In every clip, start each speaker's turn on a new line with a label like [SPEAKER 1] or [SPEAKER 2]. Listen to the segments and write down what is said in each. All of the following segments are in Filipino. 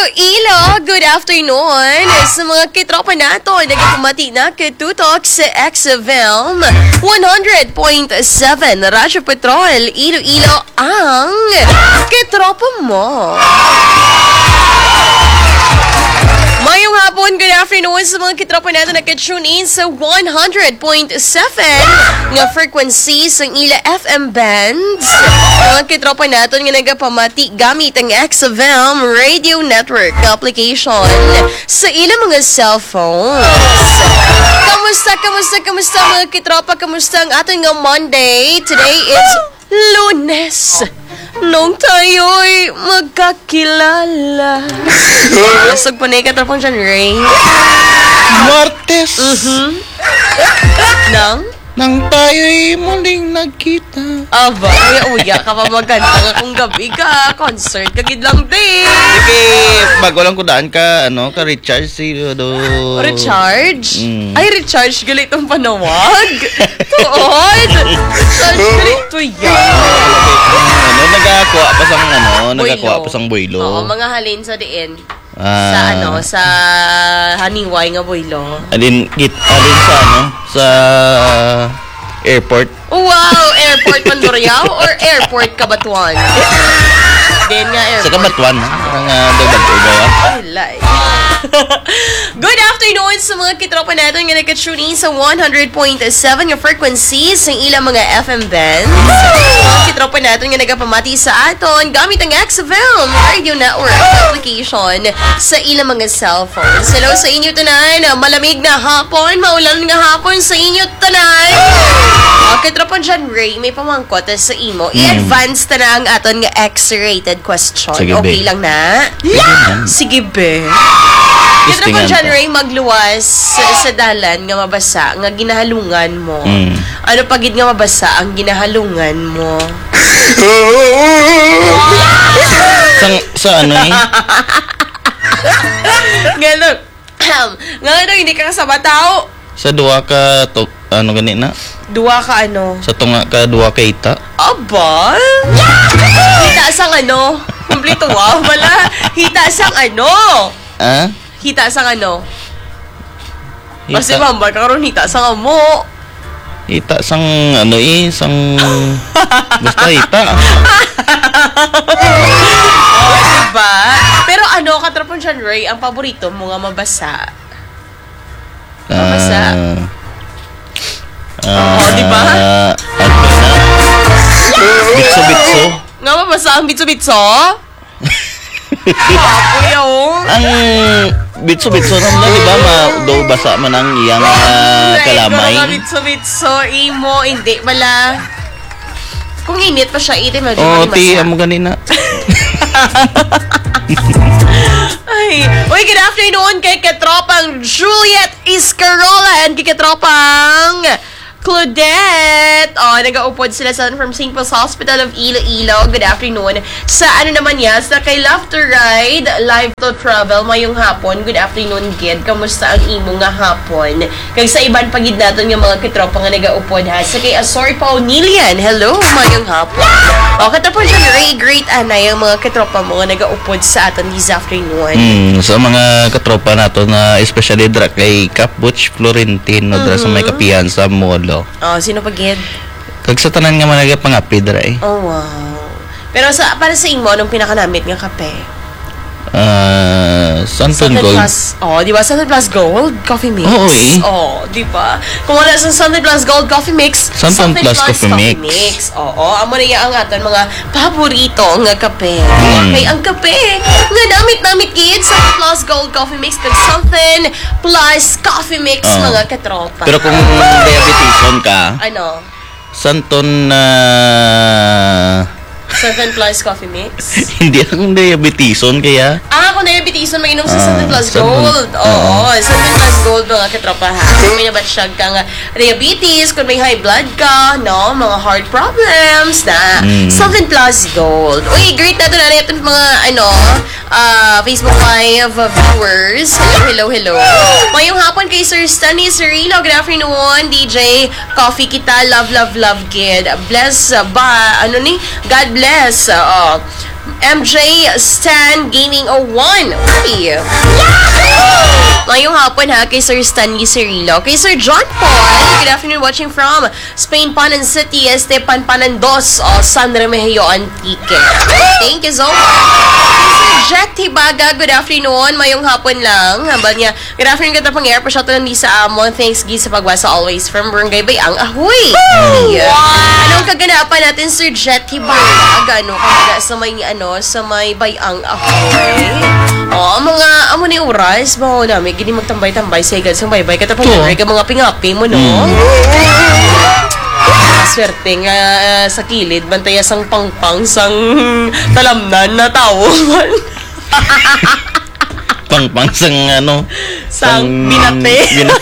[SPEAKER 1] Iloilo, good afternoon. Sa mga kitropa nato, nagpamati na katutok sa XFM 100.7 Radyo Petrol, Iloilo ang kitropa mo. Mayong hapon, good afternoon sa mga kitropa natin na tune in sa 100.7 nga frequency sa ila FM bands. Mga kitropa natin nga nagapamati gamit ang XFM Radio Network application sa ila mga cellphones. Kamusta mga kitropa? Kamusta ang ating nga Monday? Today is Lunes. Nung tayo'y magkakilala. Lasog pa na ikatrapang dyan, Ray.
[SPEAKER 2] Martes. Nang tayo'y muling nagkita.
[SPEAKER 1] Aba, uya ka pa magkanta nga kung gabi ka. Concert ka gid lang din.
[SPEAKER 2] Sige, bago lang ko daan ka, ka recharge si
[SPEAKER 1] Recharge? Ay, recharge galit ang panawag. Tuod. Recharge galit to yan.
[SPEAKER 2] Nagakuha pa sang boylo.
[SPEAKER 1] Oo, mga halin sa diin. Sa Haniway nga boylo.
[SPEAKER 2] Alin sa airport.
[SPEAKER 1] Wow, airport Mandurriao or airport Cabatuan? Din nga airport.
[SPEAKER 2] Sa Cabatuan, parang dagdag-ugawa.
[SPEAKER 1] Good afternoon sa mga kitropa natin nga nagka-tune in sa 100.7 nga frequencies sa ilang mga FM bands. Mga kitropa natin nga nagapamati sa aton gamit ang XFM Radio Network application sa ilang mga cellphones. Hello sa inyo tanan, malamig na hapon, maulan nga hapon sa inyo tanan. Kitropa dyan, Ray, may pamangkot sa imo. I-advance na ang aton nga X-rated question.
[SPEAKER 2] Sige,
[SPEAKER 1] okay lang na?
[SPEAKER 2] Yeah!
[SPEAKER 1] Sige, be. Kitropa dyan, Ray, magluwas sa dalan nga mabasa, nga ginahalungan mo. Ano pagid nga mabasa ang ginahalungan mo?
[SPEAKER 2] sa ano eh?
[SPEAKER 1] Nga hindi ka kasama tao.
[SPEAKER 2] Sa duwa ka ganina?
[SPEAKER 1] Duwa ka ano?
[SPEAKER 2] Sa tunga ka duwa ka ita?
[SPEAKER 1] Aba? Hita sang ano? Kumplito wala. Hita sang ano? Hita sang ano? Kasi mamba karon hita sang amo.
[SPEAKER 2] Hita sang basta hita.
[SPEAKER 1] Diba? Pero katrapon siya, Ray, ang paborito mo nga mabasa? Mabasa? Diba?
[SPEAKER 2] Bitso-bitso?
[SPEAKER 1] Nga mabasa ang bitso-bitso? Kuya,
[SPEAKER 2] Ang bitso-bitso naman, diba? Daw basa man ang iyang kalamay.
[SPEAKER 1] Nga bitso-bitso, imo, hindi pala. Kung init pa siya, itin mo, di
[SPEAKER 2] ba?
[SPEAKER 1] Ti,
[SPEAKER 2] amo ganina.
[SPEAKER 1] Ay, uy, good afternoon kay katropang Juliet Iscarola and kay katropang Claudette. Nag-aupod sila from St. Paul's Hospital of Iloilo. Good afternoon. Sa naman yan, sa kay Love to Ride, Live to Travel, mayong hapon. Good afternoon, Gid. Kamusta ang imo nga hapon? Kag sa iban pagid natin yung mga kitropa nga nag-aupod ha. Sa kay Asoy Paunilian, hello, mayong hapon. Katapos siya, Ray, great anay ang mga kitropa mo nga nag-aupod sa atin this afternoon.
[SPEAKER 2] Sa mga katropa nato na especially dra kay Cap Butch Florentino dra sa may kapihan sa Molo.
[SPEAKER 1] Sino pa, Gid?
[SPEAKER 2] Kag sa tanan nga man nagapangapid dra eh.
[SPEAKER 1] Oh, wow. Pero para sa imo, anong pinakanamit nga kape?
[SPEAKER 2] Santon Gold.
[SPEAKER 1] Di ba? Santon Plus Gold Coffee Mix.
[SPEAKER 2] Oo eh.
[SPEAKER 1] Di ba? Kung wala sa Santon Plus Gold Coffee Mix,
[SPEAKER 2] Santon Plus Coffee Mix.
[SPEAKER 1] Amo na yan ang aton mga paborito nga kape. Okay, ang kape nga namit kids, Santon Plus Gold Coffee Mix kag Santon Plus Coffee Mix mga katropa.
[SPEAKER 2] Pero kung diabeteson ka, Santon
[SPEAKER 1] Santon Plus Coffee Mix?
[SPEAKER 2] Hindi akong diabeteson kaya.
[SPEAKER 1] Kung diabeteson, mag-inom sa Santon Plus Gold. Santon Plus Gold mga katropa ha. Kung may nabatsyag ka nga diabetes, kung may high blood ka, mga heart problems na Santon Plus Gold. Uy, great na ito na ito mga Facebook Live viewers. Hello. Ngayong hapon kay Sir Stanley Cirilo. Good afternoon, DJ Coffee kita. Love, kid. Bless ba? Ano ni? God bless. MJ Stan Gaming 01. Uy! Ngayong hapon ha, kay Sir Stanley Cirilo. Kay Sir John Paul, good afternoon, watching from Spain, Panan City, Estepan Panandos, San Remigio Antique. Thank you so much. Kay Sir Jet Hibaga, good afternoon, mayong hapon lang. Hambal niya, good afternoon, ganda pang air, pa-shoutout lang di sa amon. Thanks, Gi, sa pagwasa always from Barangay Bayang. Ahoy! Yeah. Anong kaganapan natin, Sir Jet Hibaga? Ano, kamaga sa may Bayang. Ahoy! Mga amo ni oras, ba namin gini magtambay-tambay sa igad sang baybay katapang ka mga pingapi mo, no? Swerte nga sa kilid, bantaya sang pangpang sang talamnan na tao man.
[SPEAKER 2] Pangpang sang
[SPEAKER 1] sang binate.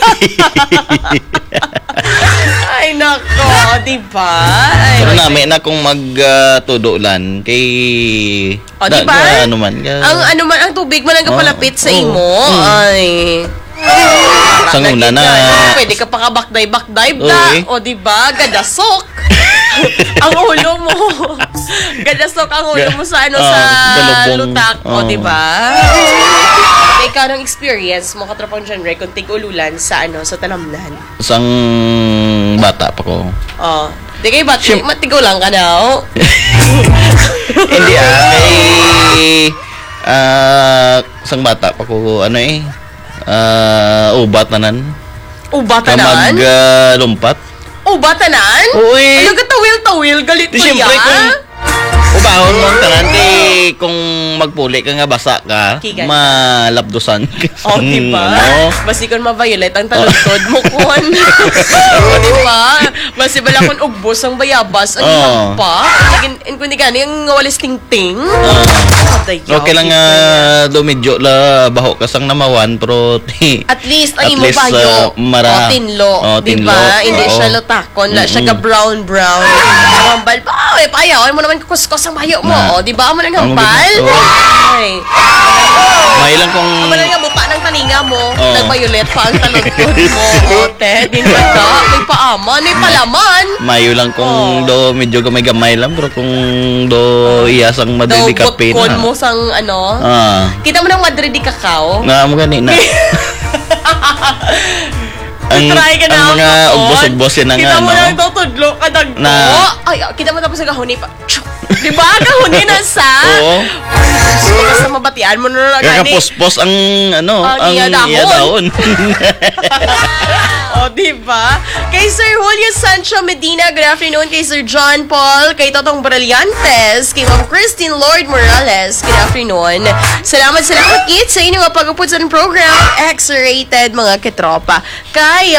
[SPEAKER 1] Ay, nako, diba?
[SPEAKER 2] Pero namin na kung magtudulan kay...
[SPEAKER 1] diba? Ang tubig man ang kapalapit sa imo. Ay...
[SPEAKER 2] Sa una na...
[SPEAKER 1] Pwede ka pa bakday-bakday o diba? Gadasok. Ang ulo mo. Gadasok ang ulo mo sa lutak. O diba? Ikaw ng experience mo katropang genre kung tig-ululan sa talamnan.
[SPEAKER 2] Sang bata pa ko.
[SPEAKER 1] Di kayo bata, matigulang ka na,
[SPEAKER 2] Hindi sang bata pa ko, ubatanan.
[SPEAKER 1] Ubatanan?
[SPEAKER 2] Lumpat.
[SPEAKER 1] Ubatanan?
[SPEAKER 2] Uy.
[SPEAKER 1] Ano ka tawil-tawil? Galit mo
[SPEAKER 2] Siyempre,
[SPEAKER 1] yan?
[SPEAKER 2] Ubahon mo tanan kung magpuli ka nga basa ka, malabdosan ka.
[SPEAKER 1] Diba? Basi kung ma-violet ang talutod mo kon. Diba? Basi bala kung ugbos ang bayabas, ang pa. Kung di gani, yung walis ting-ting.
[SPEAKER 2] Okay lang nga medyo la baho ka sang namawan, pero
[SPEAKER 1] at least ang imo bayo. Tinlo. Diba? Hindi siya lutakon. Siya ka brown-brown. Mambal pa. Payaw. Mo naman kuskus ang bayo mo. Diba? Mo nang hambal. Ay.
[SPEAKER 2] May lang kung...
[SPEAKER 1] Mo nang nga buta ng talinga mo. Nag-violet pa ang talutod mo. Din ba ka? May paaman. May palaman.
[SPEAKER 2] Mayo lang kung medyo gamay-gamay lang. Pero kung iyasang madridikapin.
[SPEAKER 1] Butkon mo sang kita mo ng madridikakaw.
[SPEAKER 2] Nga mo gani na. ang mga ugbos-ugbos yan na nga,
[SPEAKER 1] kita mo lang tutudlo ka dagto. Ay, kita mo tapos nagahuni pa. Diba? Kahuni na sa?
[SPEAKER 2] Oo.
[SPEAKER 1] Sa mabatian mo na lang.
[SPEAKER 2] Kakapospos ang iyadahon.
[SPEAKER 1] Diba? Kay Sir Julio Sancho Medina, good afternoon. Kay Sir John Paul, kay Totong Brillantes, kay Ma'am Christine Lord Morales, good afternoon. Salamat kids sa inyong pag-upod sa program. X-rated mga ketropa. Kay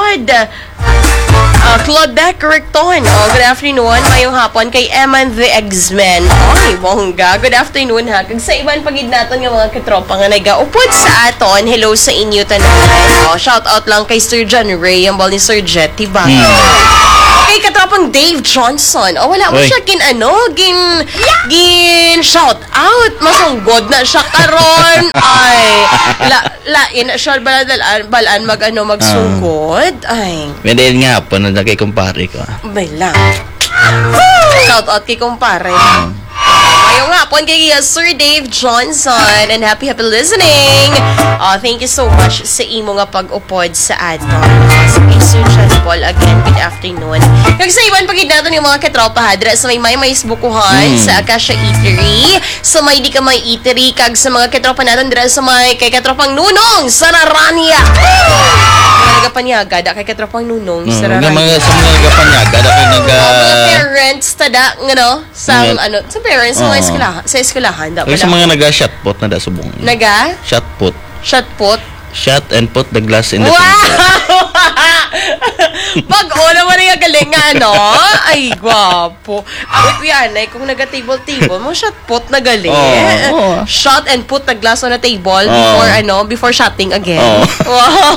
[SPEAKER 1] Claudette Recton. Good afternoon. Mayong hapon kay Eman the X-Men. Ay, bongga. Good afternoon ha. Kag sa iban pagid naton nga mga katropa nga nagaupod sa aton. Hello sa inyo tanan. Shout out lang kay Sir John Ray, ang bal ni Sir Jet, diba? Kay katropang Dave Johnson. Wala mo siya gin shout out. Masunggod na siya karon. Ay, lain na siya balaan magsungkod. Ay.
[SPEAKER 2] Pwede nga po na kay kumpare ko.
[SPEAKER 1] Bala. Shout out kay kumpare. Ayun nga po kay Sir Dave Johnson, and happy listening. Thank you so much sa imo nga pag-upod sa aton. Sa Sir John Paul, again, good afternoon. Kag sa iban pagid naton yung mga katropa hadra sa may isbukuhan sa Acacia Eatery, sa may di ka may eatery, kag sa mga katropa naton dira sa may kay katropang Nunong sa Narania. Nagapanyaga da kay katropang Nunong sa Narania.
[SPEAKER 2] Sa mga nagapanyaga da kay
[SPEAKER 1] mga parents tada sa parents mo sa eskwelahan da
[SPEAKER 2] pala. Sa mga naga-shotput na da subong.
[SPEAKER 1] Naga?
[SPEAKER 2] Shotput.
[SPEAKER 1] Shotput?
[SPEAKER 2] Shot and put the glass in the
[SPEAKER 1] wow!
[SPEAKER 2] table.
[SPEAKER 1] Pag una mo na yung galing nga, no? Ay, gwapo. Ang yan, ay kung naga-table-table mo, shot put na galing. Shot and put the glass on the table before shotting again. Wow.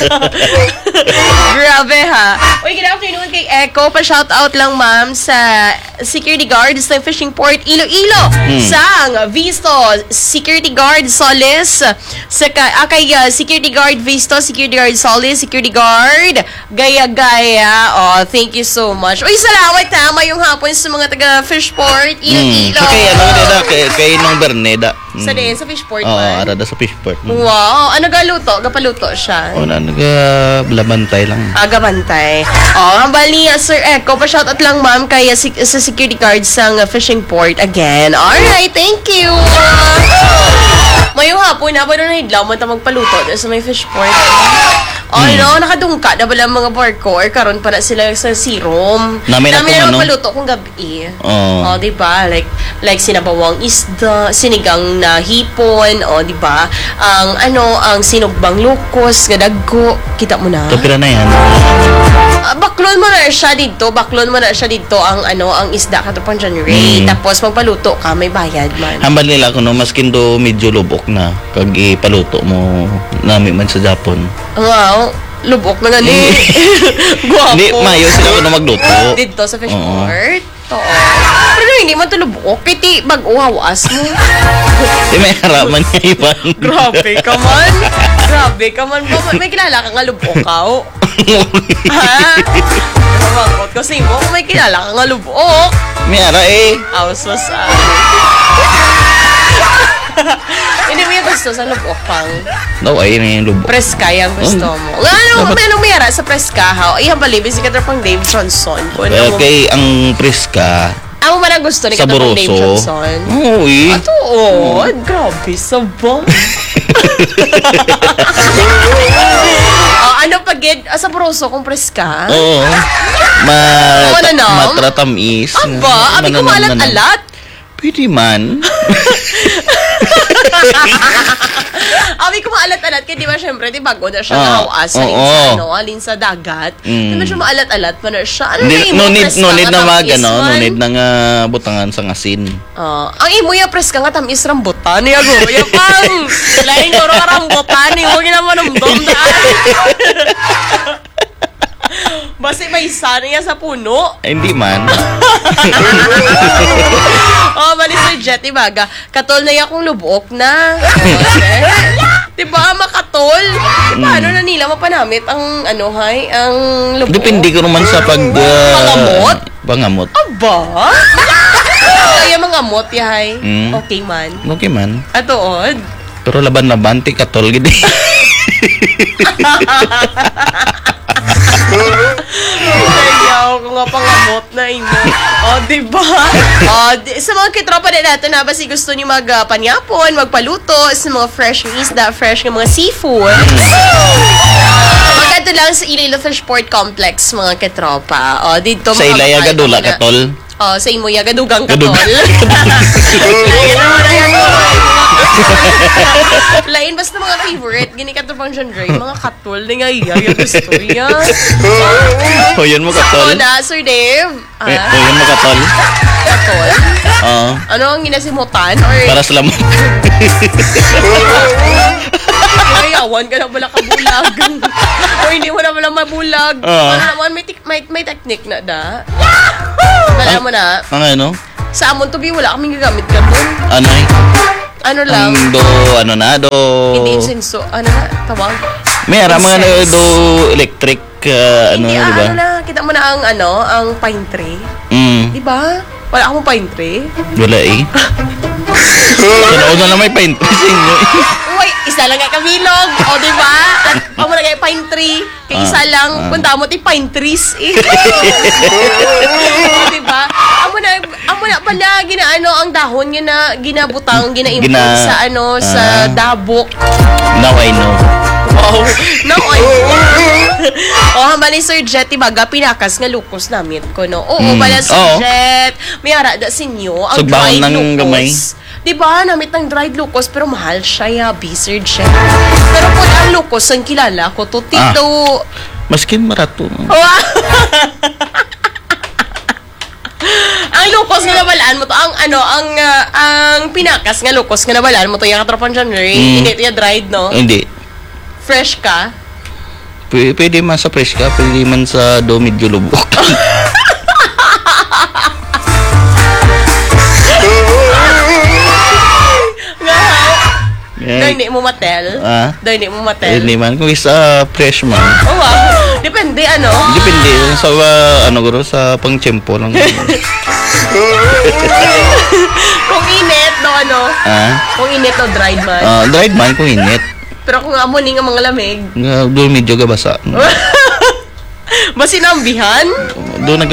[SPEAKER 1] Grabe, ha? Uy, good afternoon kay Echo. Pa-shoutout lang, ma'am, sa security guards ng Fishing Port Iloilo. Sang Visto, security guard Solis. Kay security guard Visto, security guard Solis, security guard Gaya-Gaya. Oh, thank you so much. Uy, salamat ha. Mayong hapon sa mga taga Fishport Iloilo.
[SPEAKER 2] So kay nung Berneda.
[SPEAKER 1] Sa din, sa Fishport
[SPEAKER 2] Oo,
[SPEAKER 1] man.
[SPEAKER 2] arada sa Fishport.
[SPEAKER 1] Wow, ano galuto? Gapaluto siya.
[SPEAKER 2] O na, nagabantay lang.
[SPEAKER 1] Agabantay. Oh, ang bali niya, Sir Echo. Pa-shoutout lang, ma'am, kaya sa security guards ng Fishing Port again. Alright, thank you. Mayong hapon, na ba doon nahidlaw mo magpaluto sa may fish port? Nakadungka na ba lang mga barko or karon pa na sila sa serum.
[SPEAKER 2] Namin
[SPEAKER 1] na magpaluto kung gabi. Oh, di ba? Like sinabawang isda, sinigang na hipon, di ba? Ang sinugbang lukos, gadaggo, kita mo na.
[SPEAKER 2] Topira na yan.
[SPEAKER 1] Baklon mo na siya dito ang isda katupang January. Tapos magpaluto ka, may bayad man.
[SPEAKER 2] Hambal nila ko maskin do medyo lubok na kag ipaluto mo nami man sa Japon.
[SPEAKER 1] Wow, lubok na gani. Guwapo.
[SPEAKER 2] Hindi, mayo sila ko na magluto.
[SPEAKER 1] Dito sa fish port. Oo. Pero hindi man to lubok. Kiti bag-uhawas mo.
[SPEAKER 2] May haraman niya iban.
[SPEAKER 1] Grabe ka man. May kilala ka nga lubok ka. Ha? Mabangkot kasi mo kung may kilala ka nga lubok.
[SPEAKER 2] May ara
[SPEAKER 1] Awas was Hindi mo yung gusto sa lubok pang
[SPEAKER 2] daw ay na yung lubok.
[SPEAKER 1] Preska yung gusto mo. Ano mayara sa Preska ha? Ay, balibis si Katrapang Dave Johnson.
[SPEAKER 2] Kay ang Preska
[SPEAKER 1] Ang man ang gusto ni Katrapang Dave Johnson.
[SPEAKER 2] Oo
[SPEAKER 1] grabe, sabang. Ano pagid sa Sabroso kung Preska?
[SPEAKER 2] Oo. Matratamis.
[SPEAKER 1] Aba, abi ko maalat-alat.
[SPEAKER 2] Pwede man.
[SPEAKER 1] Abi ko maalat-alat kaya di ba syempre di bago na siya nahawas alin sa dagat. Di ba siya maalat-alat pa na siya.
[SPEAKER 2] No need na no need na nga butangan sa ngasin.
[SPEAKER 1] Ang imo yung preska nga tamis rambutan niya guro. Yung pang lain guro rambutan niya. Huwag naman namdom daan. Basta may isa niya sa puno.
[SPEAKER 2] Hindi man.
[SPEAKER 1] Bali Sir Jet, ibaga. Katol na yakong lubok na. Diba, makatol? Paano na nila mapanamit ang, ang lubok?
[SPEAKER 2] Depende ko naman sa
[SPEAKER 1] pangamot?
[SPEAKER 2] Pangamot.
[SPEAKER 1] Aba? Kaya mangamot, yahay. Okay man.
[SPEAKER 2] Okay man.
[SPEAKER 1] Atood.
[SPEAKER 2] Pero laban-laban, ti katol, gini.
[SPEAKER 1] Ayaw ko nga pangamot na imo. Diba? Sa mga kitropa na natin na basi gusto niyo magpanyapon, magpaluto sa mga fresh isda, fresh ng mga seafood. Magkado lang sa Iloilo Fish Port Complex, mga kitropa. Dito
[SPEAKER 2] sa Ilaya Gadula, katol.
[SPEAKER 1] Sa Imoya Gadugang katol. Lain basta mga favorite gini ka to pang genre mga katol ni nga yung gusto yan.
[SPEAKER 2] Yun mo katol.
[SPEAKER 1] Sir Dave.
[SPEAKER 2] Yun mo katol.
[SPEAKER 1] Katol? Ano ang ginasimutan?
[SPEAKER 2] Para sa lamok.
[SPEAKER 1] Ayawan ka na pala kabulag. O hindi mo na pala mabulag. Ano naman, may technique na da. Alam mo na.
[SPEAKER 2] Ano?
[SPEAKER 1] Sa amon to wala kaming gagamit ka doon. Ano lang? Hindi insenso. Tawag?
[SPEAKER 2] May ara mga electric,
[SPEAKER 1] hindi,
[SPEAKER 2] diba?
[SPEAKER 1] Kita mo na ang pine tree. Diba? Wala akong pine tree.
[SPEAKER 2] Wala Ano na may pine tree sa inyo
[SPEAKER 1] Uy, isa lang nga kabilog. Diba? At mo na pine tree. Kaya isa lang. Punta mo pine trees. Diba? Amo na pala ang dahon ginabutang ginaipon sa sa dabok.
[SPEAKER 2] Now I know.
[SPEAKER 1] Wow. Now I know. Hamba ni Sir Jet, baga pinakas nga lukos namin ko, no? Bala Sir Jet. May arada sinyo ang dried lukos. Gamay. Diba, namit ng dried lukos, pero mahal siya, Sir Jet. Pero kung ang lukos ang kilala ko, to tito.
[SPEAKER 2] Maskin marato.
[SPEAKER 1] Wow! Ang lukos nga nabalaan mo to, ang pinakas nga lukos nga nabalaan mo to, yung katropang January, hindi to yung dried, no?
[SPEAKER 2] Hindi.
[SPEAKER 1] Fresh ka?
[SPEAKER 2] Pwede man sa fresh ka, pwede man sa do medyo lubok.
[SPEAKER 1] Dahil hindi mo matel? Dahil hindi mo matel?
[SPEAKER 2] Hindi man. Kung isa fresh man.
[SPEAKER 1] Oh, wow. Depende, ano?
[SPEAKER 2] Depende. Sa, guro, sa pang-tiyempo lang.
[SPEAKER 1] Kung init, no, ano? Kung init, no, dried man?
[SPEAKER 2] Dried man, kung init.
[SPEAKER 1] Pero kung amoning ang mga lamig?
[SPEAKER 2] Doon medyo gabasa.
[SPEAKER 1] Masinambihan?
[SPEAKER 2] Doon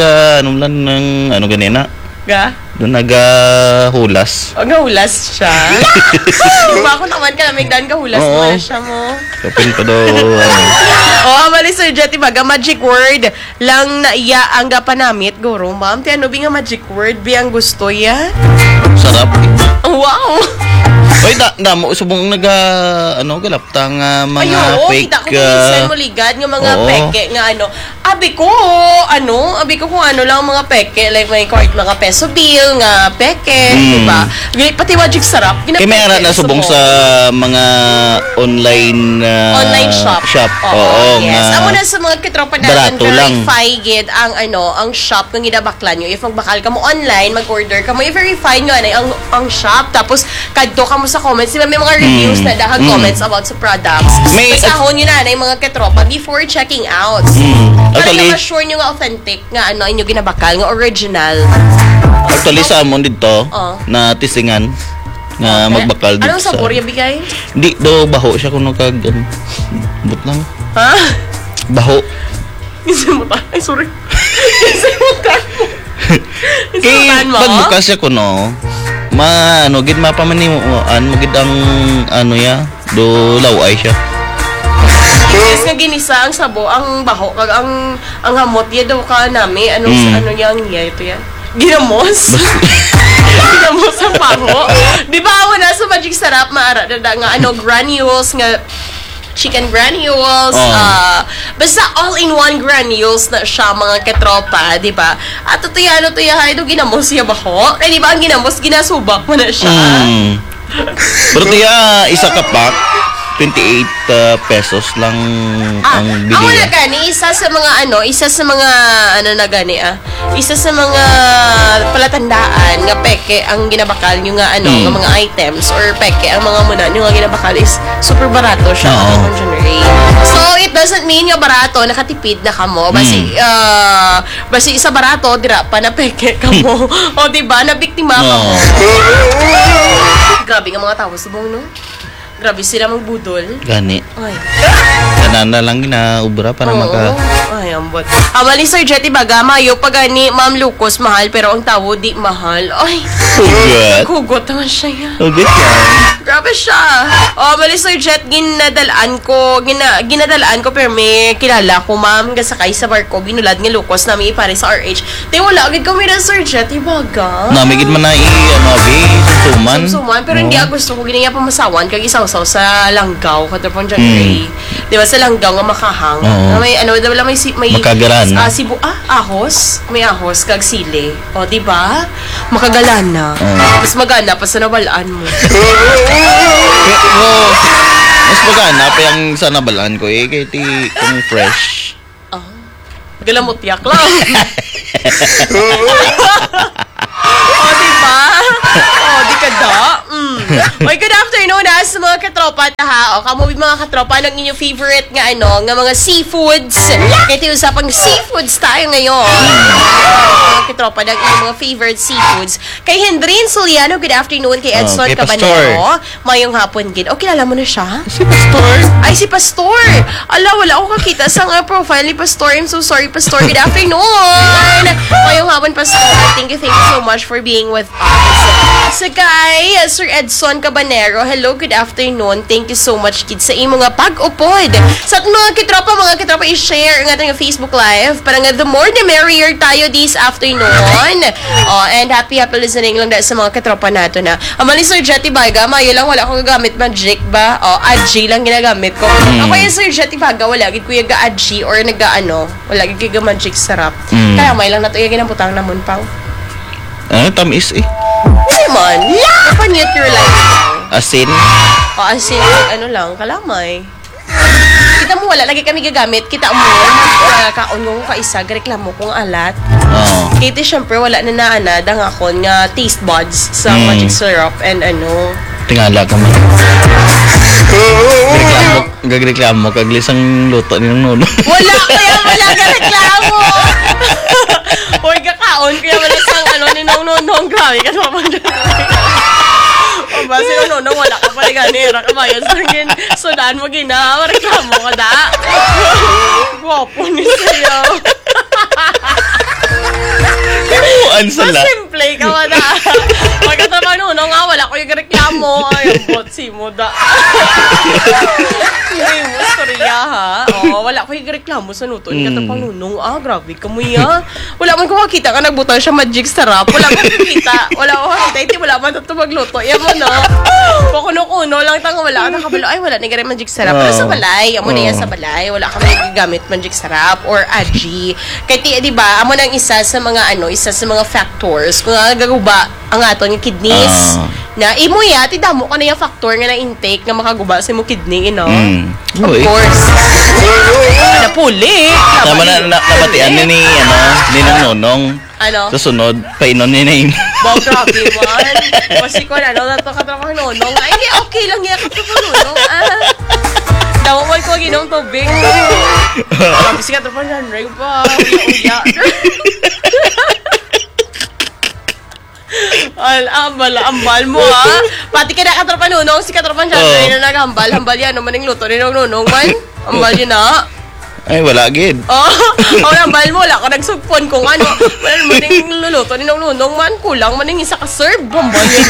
[SPEAKER 2] ng ganina.
[SPEAKER 1] Ga?
[SPEAKER 2] Doon nagahulas.
[SPEAKER 1] Hulas siya? Diba ako naman ka lamig daan kahulas mo na siya mo?
[SPEAKER 2] Kapin pa daw,
[SPEAKER 1] Mali Sir Jetty, baga magic word lang na iya ang gapanamit, guro, ma'am. Ti ano, nga magic word, ang gusto ya?
[SPEAKER 2] Sarap.
[SPEAKER 1] Wow!
[SPEAKER 2] Oy, mo subong galaptang mga fake.
[SPEAKER 1] Kita ko minsan mo ligad ng mga peke nga Abi ko kung lang mga peke, like may court mga peso bill nga peke, diba? Pati magic sarap.
[SPEAKER 2] Kaya may ara na subong sa mga online
[SPEAKER 1] shop.
[SPEAKER 2] Oo,
[SPEAKER 1] yes. Amo na sa mga kitropa natin,
[SPEAKER 2] verify
[SPEAKER 1] gid ang shop ng ginabaklan nyo. If magbakal ka mo online, mag-order ka mo, i-verify nyo ang shop. Tapos, kadto ka mo sa comments. Diba may mga reviews na dahag comments about sa products. Pasahon nyo na yung mga kitropa before checking out. Para yung ma-sure nyo nga authentic nga inyo ginabakal, nga original.
[SPEAKER 2] Actually, sa amon dito, na tisingan, nga magbakal dito.
[SPEAKER 1] Anong sabor yung bigay?
[SPEAKER 2] Hindi, do baho siya kung but lang.
[SPEAKER 1] Ha?
[SPEAKER 2] Baho.
[SPEAKER 1] Isa mo ta? Ay, sorry. Isa mo ta?
[SPEAKER 2] Kaya, pagbukas siya kuno, gid mapamanimuan, magid ang, do laway siya.
[SPEAKER 1] Yes, nga ginisa ang sabo, ang baho, kag ang hamot, ya daw ka nami, ano yang ito yan? Ginamos? Ginamos ang baho? Di ba ako na sa Magic Sarap, maara na nga, granules, nga, chicken granules, basta all-in-one granules na siya, mga ketropa, di ba? At tuya-tuya, ito ginamos siya baho. Eh, di ba, ang ginamos, ginasubak mo na siya.
[SPEAKER 2] Pero tuya, isa ka pack, 28 pesos lang ang bili.
[SPEAKER 1] Ako na gani, isa sa mga palatandaan nga peke ang ginabakal nyo nga nga mga items or peke ang mga muna nyo nga ginabakal is super barato siya on January. So it doesn't mean nga barato nakatipid na kamo basi isa barato dira pa na peke kamo. O diba nabiktima kamo. Grabe nga mga tao subong no. Grabe sila magbudol.
[SPEAKER 2] Gani.
[SPEAKER 1] Ay.
[SPEAKER 2] Kanana lang ginaubra para
[SPEAKER 1] Ay, ambot. Mali Sir Jetty baga, mayo pa gani, Ma'am Lucas, mahal, pero ang tawo di mahal. Ay. Hugot naman siya yan.
[SPEAKER 2] Hugot yan.
[SPEAKER 1] Grabe siya. Mali Sir Jet, ginadalaan ko, pero may kilala ko, ma'am, gasakay sa barko, binulad nga Lucas namin ipare sa RH. Di wala, agad kami na Sir Jet, ibaga.
[SPEAKER 2] Namigid man na
[SPEAKER 1] sumsuman, pero hindi gusto ko ginaya pamasawan, kag isaw-saw sa Langgaw, katapon January. Di ba sa Langgaw nga makahang? May
[SPEAKER 2] makagaran.
[SPEAKER 1] Ahos. May ahos kag sili. O, di ba? Makagalan na. Mas magana pa sa nabalaan mo.
[SPEAKER 2] Mas magana pa yung sa nabalaan ko kaya kung fresh.
[SPEAKER 1] Galamot yak lang. Diba? Di ka da? Oy, good afternoon sa mga katropa taha. Kamubi mga katropa ng inyong favorite nga nga mga seafoods. Kaya tayo usapang seafoods tayo ngayon. Mga katropa ng inyong mga favorite seafoods. Kay Hendrin Soliano, good afternoon. Kay Edson Cabanero, mayong hapon gid. Kilala mo na siya?
[SPEAKER 2] Si Pastor.
[SPEAKER 1] Ay, si Pastor. Wala akong kakita sa profile ni Pastor. I'm so sorry, Pastor. Good afternoon. Mayong hapon, Pastor. Thank you so much for being with us. So, guys, Sir Edson Lobson Cabanero. Hello, good afternoon. Thank you so much, kids, sa imo nga pag-upod. Sa mga kitropa, i-share ang ating Facebook Live. Parang the more the merrier tayo this afternoon. And happy listening lang dahil sa mga kitropa nato na. Amali Sir Jetty Baga, mayo lang wala akong gagamit magic ba? Adji lang ginagamit ko. Ako yung Sir Jetty Baga, wala gid ko yung ga-adji or wala gid ko magic sarap. Kaya may lang nato yung ginaputang namon pang.
[SPEAKER 2] Tamis eh.
[SPEAKER 1] Hindi man. Kapanyet your life lang.
[SPEAKER 2] Asin?
[SPEAKER 1] Asin. Lang, kalamay. Kita mo, wala lagi kami gagamit. Kita mo, kaon mo ka isa, reklamo kong alat. Kiti, syempre, wala na naanad ang akon nga taste buds sa magic syrup and
[SPEAKER 2] Tingala ka man. Gagreklamo, kaglisang luto ni Nuno.
[SPEAKER 1] Wala gagreklamo! Hoy, kakaon, kaya malasang ni Nong grabe ka naman dyan. O ba, si Nong wala ka pala ganira ka ba yun? Sudan mo gina, reklamo ka da. Gwapo ni sa'yo.
[SPEAKER 2] Sala.
[SPEAKER 1] Simple ka ba da? Pagkatapang Nong nga, wala ko yung reklamo. Ay, botsi mo da. Hindi mo, storya ha. Wala ko yung reklamo sa nuto. Katapang Nong, grabe ka mo ya. Wala man ko makita ka, nagbutang siya magic sarap. Wala ko makita. Hindi wala man ito magluto. Yan mo, no? Pakuno-kuno lang tanga, wala ka nakabalo. Ay, wala na magic sarap. Pero sa balay, amo na yan sa balay. Wala ka magagamit magic sarap or aji. Kaya di ba, amo nang isa sa mga factors kung gagaguba ang aton yung kidneys. Na imo ya, tidamo ka na yung factor nga na intake nga makaguba sa imo kidney, Of course. Napuli.
[SPEAKER 2] Tama na nabatian ni Nonong. Susunod, painon ni Naim.
[SPEAKER 1] Wow, grabe man. Kasi ko katrabaho Nonong. Ay, okay lang yan katrabaho Nonong. Dawa mo ko ginong tubig. Kasi katrabaho Nonong pa. Uya. Ambal mo ha. Pati ka na katrapan Nunong, si katrapan siya na naghambal. Hambal yan, maning luto ni Nunong man. Ambal yun na.
[SPEAKER 2] Ay, wala agad.
[SPEAKER 1] Ambal mo, wala ka nagsugpon kung ano. Maning luluto ni Nunong man, kulang maning isa ka serve. Ambal yun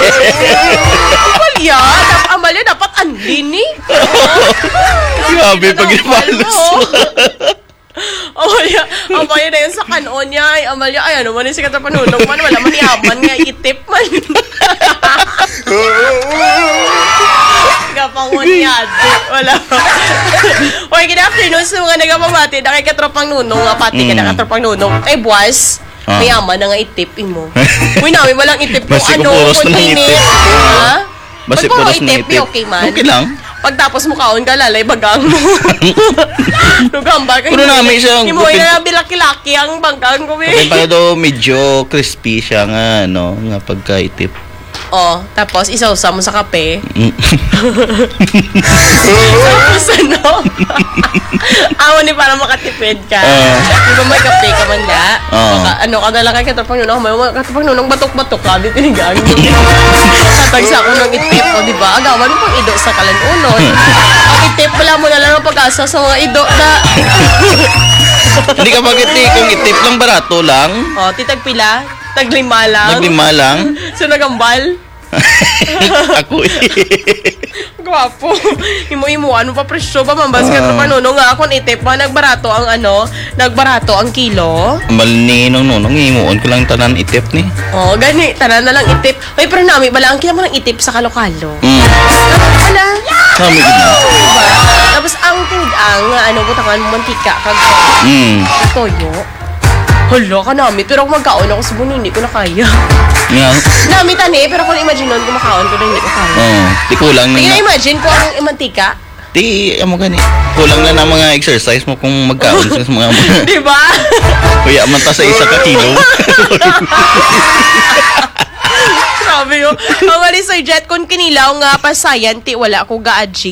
[SPEAKER 1] na. Ambal yan, dapat andin eh.
[SPEAKER 2] Grabe, pag ipalos.
[SPEAKER 1] Amalia na yun sa kanon niya. Amalia, ano man yung sikat na panunong man. Wala man yaman nga, itip man. Gapangon niya. Wala. Okay, good afternoon sa mga nagapamati. Nakikatropang nunong. Pati ka nakatropang nunong. Ay, buwas. Mayaman na nga itip mo. Uy, namin walang itip ko.
[SPEAKER 2] Kung init.
[SPEAKER 1] Basi puros na itip. Okay man.
[SPEAKER 2] Okay lang.
[SPEAKER 1] Pagtapos mo kaon ka, lalay bagang mo. Nugambal ka.
[SPEAKER 2] Puno namin siya.
[SPEAKER 1] Hindi mo na bilaki-laki ang bangkang ko.
[SPEAKER 2] Okay, para daw medyo crispy siya nga, nga pagka-itip.
[SPEAKER 1] Tapos isausa mo sa kape. Tapos Amo ni para makatipid ka. Di ba may kape ka man da? Ka na lang kay katapang nunong. Katapang nunong batok-batok ka. Di tinigang. Katagsa ko ng itip ko, di ba? Agawan mo pang ido sa kalan-unon. Ang itip, wala mo na lang ang pag-asa sa mga ido na.
[SPEAKER 2] Hindi ka mag-itip. Kung itip lang, barato lang.
[SPEAKER 1] Titag pila? Taglima lang?
[SPEAKER 2] Naglima lang.
[SPEAKER 1] So, nagambal?
[SPEAKER 2] Ako
[SPEAKER 1] Gwapo. Imo-imuan mo pa presyo ba mambas ka pa Nunong nga akong itip pa nagbarato ang kilo.
[SPEAKER 2] Ambal ni Nunong imuon ko lang tanan itip ni.
[SPEAKER 1] Gani tanan na lang itip. Ay pero nami bala ang kila mo ng itip sa kalokalo. Wala.
[SPEAKER 2] Nami gid.
[SPEAKER 1] Diba? Tapos ang tindang butangan mo mantika kag toyo. Hala ka nami, pero kung magkaon ako sa buno, hindi ko na kaya. Nami tani, pero kung imagine nun, kumakaon ko na hindi ko kaya.
[SPEAKER 2] Di kulang na.
[SPEAKER 1] Imagine ko ang mantika.
[SPEAKER 2] Di, mo gani. Kulang na ng mga exercise mo kung magkaon sa mga
[SPEAKER 1] Diba?
[SPEAKER 2] Kuya, manta sa isa ka kilo.
[SPEAKER 1] Grabe yun. Ang wali Sir Jet, kung kinilaw nga pasayan, wala ko ga-adji.